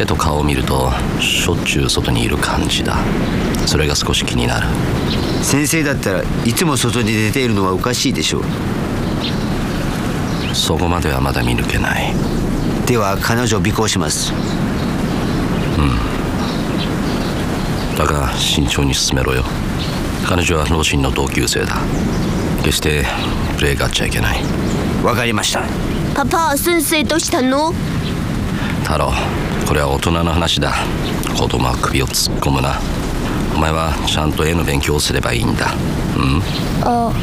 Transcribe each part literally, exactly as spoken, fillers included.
手と顔を見るとしょっちゅう外にいる感じだ。それが少し気になる。 先生だったらいつも外に出ているのはおかしいでしょう。 そこまではまだ見抜けない。 では彼女を尾行します。 うん。だが慎重に進めろよ。彼女は老親の同級生だ。決してプレーがあっちゃいけない。 わかりました。 パパ、先生どうしたの？ 太郎、これは大人の話だ。子供は首を突っ込むな。お前はちゃんと絵の勉強をすればいいんだ。うん？ あ。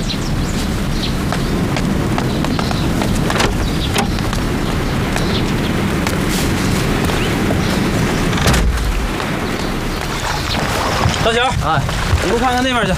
小九，哎，你给我看看那边去。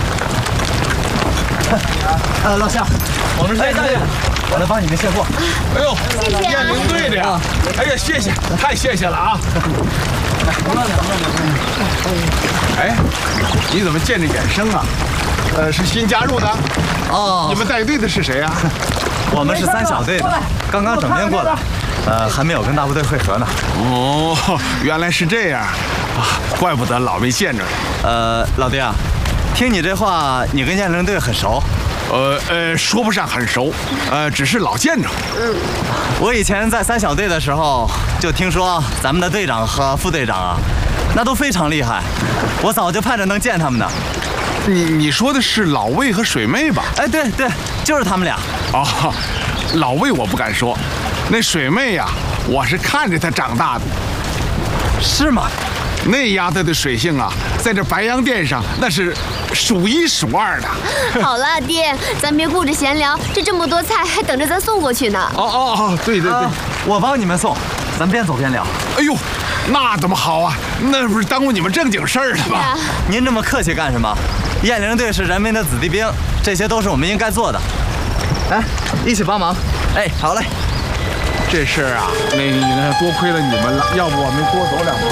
呃，老乡，我们是大爷，我来帮你们卸货。 哎呦， 谢谢啊验灵队的呀！哎呀，谢谢，太谢谢了啊！ 不乱点，不乱点。 哎，你怎么见着眼生啊？呃，是新加入的？ 哦， 你们带队的是谁呀？ 我们是三小队的，刚刚整编过来，呃，还没有跟大部队会合呢。 哦，原来是这样啊，怪不得老没见着你。 呃，老弟啊，听你这话，你跟验灵队很熟？ 呃呃，说不上很熟，呃，只是老见着。 嗯。 我以前在三小队的时候，就听说咱们的队长和副队长啊，那都非常厉害，我早就盼着能见他们呢。 你你说的是老魏和水妹吧？ 哎，对对，就是他们俩。 哦，老魏我不敢说，那水妹呀、啊，我是看着她长大的。 是吗？ 那丫头的水性啊，在这白洋淀上那是数一数二的。 好了，爹，咱别顾着闲聊，这这么多菜还等着咱送过去呢。 哦哦哦，对对对、啊， 我帮你们送，咱边走边聊。 哎呦，那怎么好啊？那不是耽误你们正经事儿了吗？ 啊、 您这么客气干什么？验灵队是人民的子弟兵，这些都是我们应该做的。哎，一起帮忙。 哎，好嘞。 这事儿啊，那那多亏了你们了，要不我们多走两步。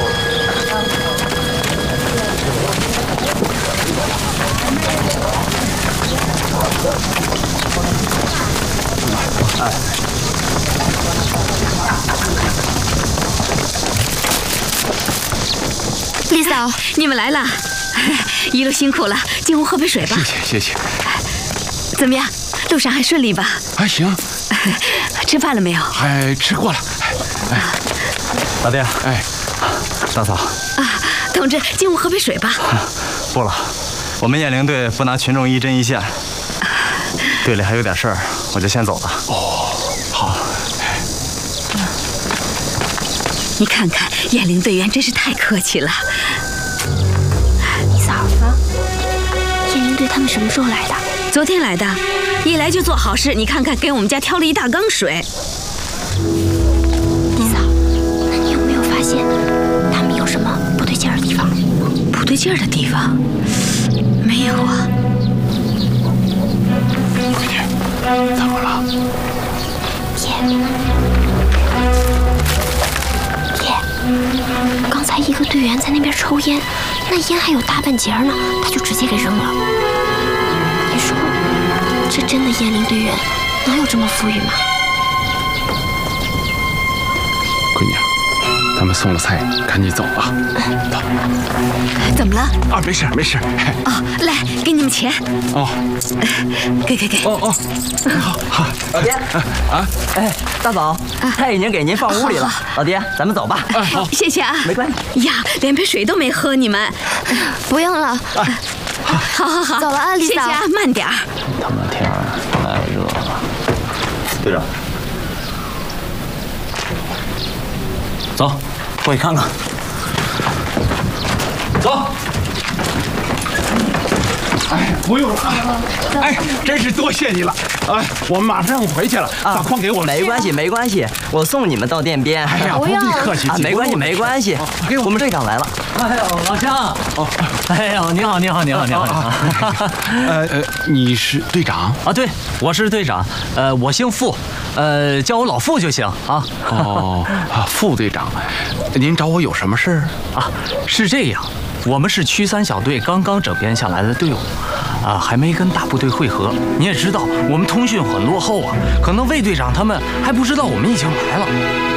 哎， 李嫂，你们来了，一路辛苦了，进屋喝杯水吧。 谢谢谢谢。 怎么样，路上还顺利吧？ 还行。 吃饭了没有？ 哎，吃过了。哎， 老弟， 哎， 大嫂。 啊，同志，进屋喝杯水吧。 不了，我们验灵队不拿群众一针一线。队里还有点事儿，我就先走了。 哦，好。 你看看，验灵队员真是太客气了。 李嫂啊，验灵队他们什么时候来的？ 昨天来的，一来就做好事。你看看，给我们家挑了一大缸水。 李嫂，那你有没有发现他们有什么不对劲儿的地方？ 不对劲儿的地方？没有啊。 闺女，怎么了？ 爹，爹，刚才一个队员在那边抽烟，那烟还有大半截呢，他就直接给扔了。你说，这真的验灵队员哪有这么富裕吗？ 闺女，咱们送了菜，赶紧走吧。走。 怎么了？ 啊，没事没事。 哦，来，给你们钱。 哦， 给给给。 哦哦，好好。 老爹，啊，哎，大嫂，菜已经给您放屋里了。老爹，咱们走吧。 哎，好，谢谢啊。 没关系。 呀，连杯水都没喝，你们。 不用了。 好好好， 走了啊，李嫂。 谢谢啊，慢点儿。 他妈天儿太热了。队长， 走，过去看看。走。 哎，不用了。哎，真是多谢你了。哎，我们马上回去了，把筐给我们。 没关系，没关系，我送你们到店边。 哎呀，不必客气啊，没关系，没关系。 给我们队长来了。 哎呦，老乡！哦，哎呦，你好，你好，你好，你好，你好。 呃呃，你是队长啊？对，我是队长。呃，我姓傅，呃，叫我老傅就行啊。 哦，啊，副队长，您找我有什么事儿啊？是这样，我们是区三小队刚刚整编下来的队伍，啊，还没跟大部队会合。你也知道，我们通讯很落后啊，可能魏队长他们还不知道我们已经来了。